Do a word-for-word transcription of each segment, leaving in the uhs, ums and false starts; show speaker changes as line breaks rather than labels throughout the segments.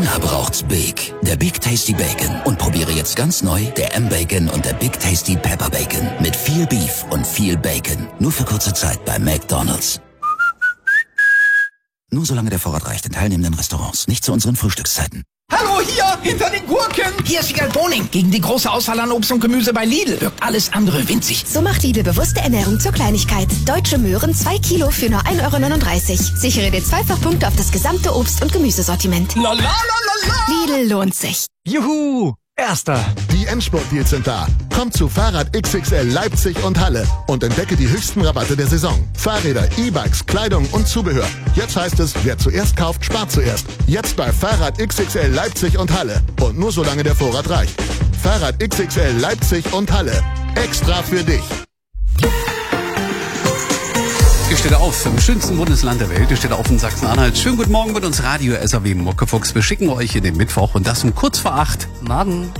Hunger braucht's Big. Der Big Tasty Bacon. Und probiere jetzt ganz neu der M-Bacon und der Big Tasty Pepper Bacon. Mit viel Beef und viel Bacon. Nur für kurze Zeit bei McDonald's. Nur solange der Vorrat reicht in teilnehmenden Restaurants. Nicht zu unseren Frühstückszeiten.
Hallo, hier, hinter den Gurken. Hier ist Sigal Boning. Gegen die große Auswahl an Obst und Gemüse bei Lidl wirkt alles andere winzig.
So macht Lidl bewusste Ernährung zur Kleinigkeit. Deutsche Möhren zwei Kilo für nur ein Euro neununddreißig. Sichere dir Zweifachpunkte auf das gesamte Obst- und Gemüsesortiment.
La la la la la.
Lidl lohnt sich.
Juhu! Erster!
Die Endspurt-Deals sind da. Komm zu Fahrrad X X L Leipzig und Halle und entdecke die höchsten Rabatte der Saison. Fahrräder, E-Bikes, Kleidung und Zubehör. Jetzt heißt es, wer zuerst kauft, spart zuerst. Jetzt bei Fahrrad X X L Leipzig und Halle. Und nur solange der Vorrat reicht. Fahrrad X X L Leipzig und Halle. Extra für dich.
Ich stehe auf im schönsten Bundesland der Welt. Ich stehe auf in Sachsen-Anhalt. Schönen guten Morgen mit uns Radio S A W Muckefuchs. Wir schicken euch in den Mittwoch und das um kurz vor acht. Morgen.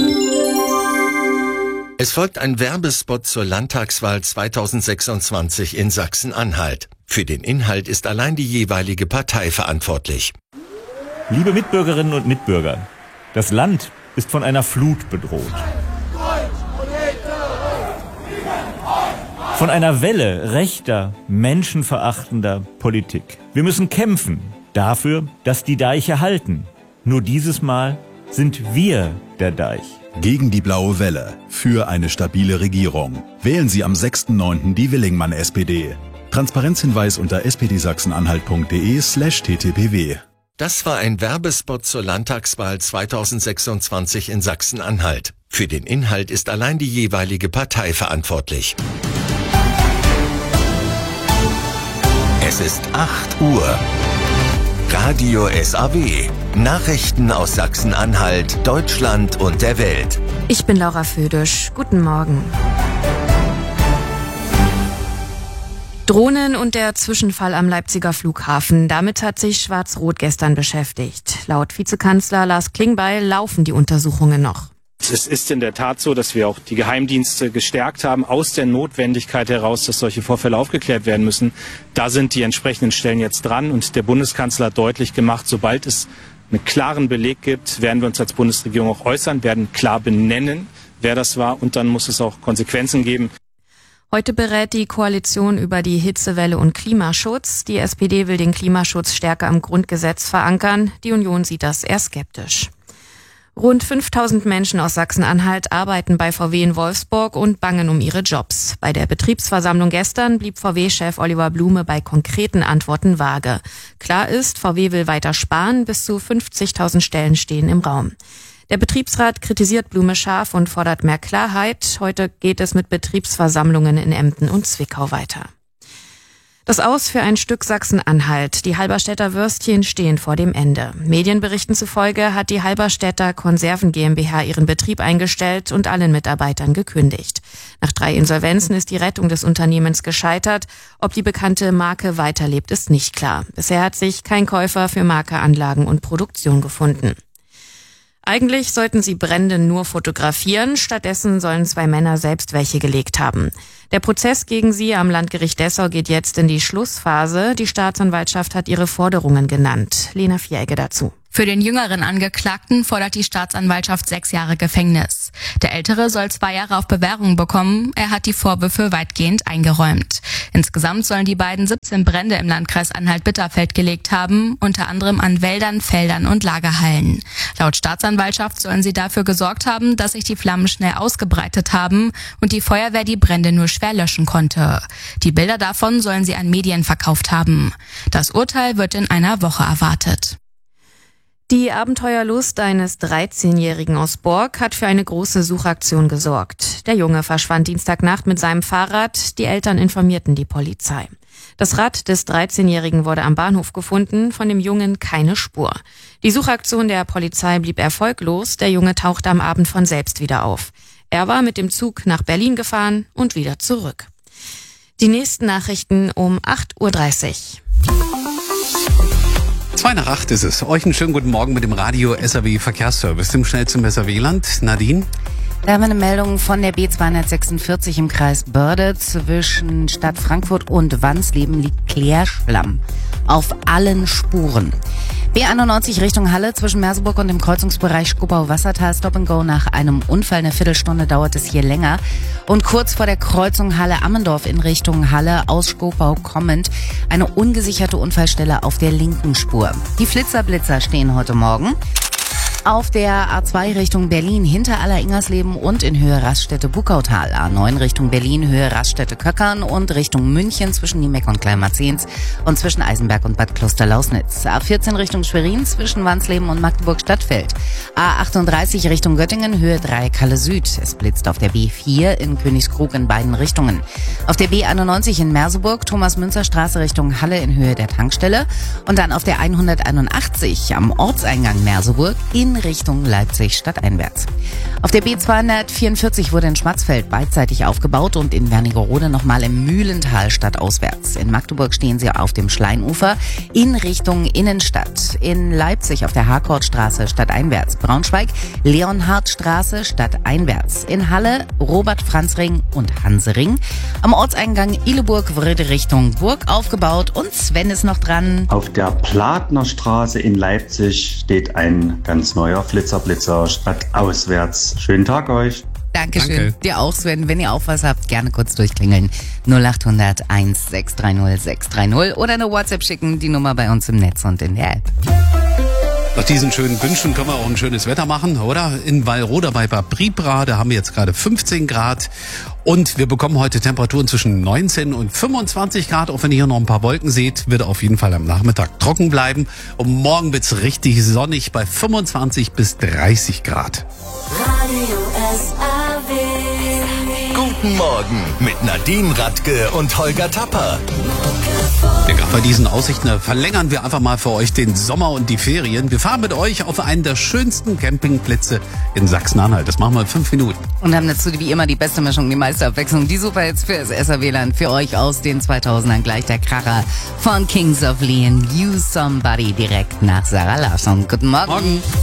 Es folgt ein Werbespot zur Landtagswahl zweitausendsechsundzwanzig in Sachsen-Anhalt. Für den Inhalt ist allein die jeweilige Partei verantwortlich.
Liebe Mitbürgerinnen und Mitbürger, das Land ist von einer Flut bedroht. Von einer Welle rechter, menschenverachtender Politik. Wir müssen kämpfen dafür, dass die Deiche halten. Nur dieses Mal sind wir der Deich.
Gegen die blaue Welle. Für eine stabile Regierung. Wählen Sie am sechsten neunten die Willingmann S P D. Transparenzhinweis unter s p d sachsen-anhalt punkt d e slash t t p w.
Das war ein Werbespot zur Landtagswahl zweitausendsechsundzwanzig in Sachsen-Anhalt. Für den Inhalt ist allein die jeweilige Partei verantwortlich. Es ist acht Uhr. Radio S A W. Nachrichten aus Sachsen-Anhalt, Deutschland und der Welt.
Ich bin Laura Födisch. Guten Morgen. Drohnen und der Zwischenfall am Leipziger Flughafen. Damit hat sich Schwarz-Rot gestern beschäftigt. Laut Vizekanzler Lars Klingbeil laufen die Untersuchungen noch.
Es ist in der Tat so, dass wir auch die Geheimdienste gestärkt haben, aus der Notwendigkeit heraus, dass solche Vorfälle aufgeklärt werden müssen. Da sind die entsprechenden Stellen jetzt dran und der Bundeskanzler hat deutlich gemacht, sobald es einen klaren Beleg gibt, werden wir uns als Bundesregierung auch äußern, werden klar benennen, wer das war und dann muss es auch Konsequenzen geben.
Heute berät die Koalition über die Hitzewelle und Klimaschutz. Die S P D will den Klimaschutz stärker im Grundgesetz verankern. Die Union sieht das eher skeptisch. Rund fünftausend Menschen aus Sachsen-Anhalt arbeiten bei V W in Wolfsburg und bangen um ihre Jobs. Bei der Betriebsversammlung gestern blieb V W-Chef Oliver Blume bei konkreten Antworten vage. Klar ist, V W will weiter sparen, bis zu fünfzigtausend Stellen stehen im Raum. Der Betriebsrat kritisiert Blume scharf und fordert mehr Klarheit. Heute geht es mit Betriebsversammlungen in Emden und Zwickau weiter. Das Aus für ein Stück Sachsen-Anhalt. Die Halberstädter Würstchen stehen vor dem Ende. Medienberichten zufolge hat die Halberstädter Konserven GmbH ihren Betrieb eingestellt und allen Mitarbeitern gekündigt. Nach drei Insolvenzen ist die Rettung des Unternehmens gescheitert. Ob die bekannte Marke weiterlebt, ist nicht klar. Bisher hat sich kein Käufer für Marke, Anlagen und Produktion gefunden. Eigentlich sollten sie Brände nur fotografieren, stattdessen sollen zwei Männer selbst welche gelegt haben. Der Prozess gegen sie am Landgericht Dessau geht jetzt in die Schlussphase. Die Staatsanwaltschaft hat ihre Forderungen genannt. Lena Vieregge dazu.
Für den jüngeren Angeklagten fordert die Staatsanwaltschaft sechs Jahre Gefängnis. Der Ältere soll zwei Jahre auf Bewährung bekommen. Er hat die Vorwürfe weitgehend eingeräumt. Insgesamt sollen die beiden siebzehn Brände im Landkreis Anhalt-Bitterfeld gelegt haben, unter anderem an Wäldern, Feldern und Lagerhallen. Laut Staatsanwaltschaft sollen sie dafür gesorgt haben, dass sich die Flammen schnell ausgebreitet haben und die Feuerwehr die Brände nur schwer löschen konnte. Die Bilder davon sollen sie an Medien verkauft haben. Das Urteil wird in einer Woche erwartet.
Die Abenteuerlust eines dreizehnjährigen aus Bork hat für eine große Suchaktion gesorgt. Der Junge verschwand Dienstagnacht mit seinem Fahrrad. Die Eltern informierten die Polizei. Das Rad des dreizehnjährigen wurde am Bahnhof gefunden, von dem Jungen keine Spur. Die Suchaktion der Polizei blieb erfolglos. Der Junge tauchte am Abend von selbst wieder auf. Er war mit dem Zug nach Berlin gefahren und wieder zurück. Die nächsten Nachrichten um acht Uhr dreißig.
Zwei nach acht ist es. Euch einen schönen guten Morgen mit dem Radio S A W Verkehrsservice im schnellsten Weserwieland. Nadine?
Da haben wir eine Meldung von der B zweihundertsechsundvierzig im Kreis Börde. Zwischen Stadt Frankfurt und Wansleben liegt Klärschlamm auf allen Spuren. B einundneunzig Richtung Halle zwischen Merseburg und dem Kreuzungsbereich Schkopau-Wassertal. Stop and Go nach einem Unfall. Eine Viertelstunde dauert es hier länger. Und kurz vor der Kreuzung Halle-Ammendorf in Richtung Halle aus Schkopau kommend eine ungesicherte Unfallstelle auf der linken Spur. Die Flitzer-Blitzer stehen heute Morgen auf der A zwei Richtung Berlin hinter Aller-Ingersleben und in Höhe Raststätte-Bukautal. A neun Richtung Berlin, Höhe Raststätte-Köckern und Richtung München zwischen Niemeck und Kleinmarzens und zwischen Eisenberg und Bad Kloster-Lausnitz. A vierzehn Richtung Schwerin zwischen Wansleben und Magdeburg-Stadtfeld. A achtunddreißig Richtung Göttingen, Höhe Dreieck Halle Süd. Es blitzt auf der B vier in Königskrug in beiden Richtungen. Auf der B einundneunzig in Merseburg, Thomas-Münzer-Straße Richtung Halle in Höhe der Tankstelle. Und dann auf der hunderteinundachtzig am Ortseingang Merseburg in Richtung Leipzig stadteinwärts. Auf der B zweihundertvierundvierzig wurde in Schmatzfeld beidseitig aufgebaut und in Wernigerode nochmal im Mühlental stadtauswärts. In Magdeburg stehen sie auf dem Schleinufer in Richtung Innenstadt. In Leipzig auf der Harkortstraße stadteinwärts. Braunschweig Leonhardstraße stadteinwärts. In Halle Robert-Franz-Ring und Hansering. Am Ortseingang Ileburg wurde Richtung Burg aufgebaut und Sven ist noch dran.
Auf der Platnerstraße in Leipzig steht ein ganz neuer Flitzer-Blitzer stadtauswärts. Schönen Tag euch.
Dankeschön.
Danke.
Dir auch, Sven. Wenn ihr auch was habt, gerne kurz durchklingeln. null acht hundert eins sechs drei null sechs drei null oder eine WhatsApp schicken. Die Nummer bei uns im Netz und in der App.
Nach diesen schönen Wünschen können wir auch ein schönes Wetter machen, oder? In Wallroda bei Bad Bribra, da haben wir jetzt gerade fünfzehn Grad. Und wir bekommen heute Temperaturen zwischen neunzehn und fünfundzwanzig Grad. Auch wenn ihr hier noch ein paar Wolken seht, wird auf jeden Fall am Nachmittag trocken bleiben. Und morgen wird's richtig sonnig bei fünfundzwanzig bis dreißig Grad.
Radio S A W. Guten Morgen mit Nadine Radke und Holger Tapper.
Ja, gerade bei diesen Aussichten verlängern wir einfach mal für euch den Sommer und die Ferien. Wir fahren mit euch auf einen der schönsten Campingplätze in Sachsen-Anhalt. Das machen wir in fünf Minuten.
Und haben dazu wie immer die beste Mischung, die meiste Abwechslung. Die super jetzt für das S A W-Land. Für euch aus den zweitausendern gleich der Kracher von Kings of Leon. You Somebody direkt nach Sarah Larsson. Guten Morgen.
Morgen.